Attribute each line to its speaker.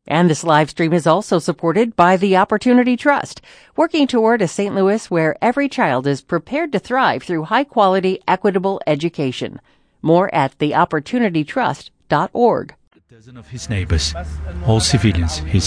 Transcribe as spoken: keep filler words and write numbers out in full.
Speaker 1: And this live stream is also supported by the Opportunity Trust, working toward a Saint Louis where every child is prepared to thrive through high-quality, equitable education. More at the opportunity trust dot org.
Speaker 2: A dozen of his neighbors, all civilians, his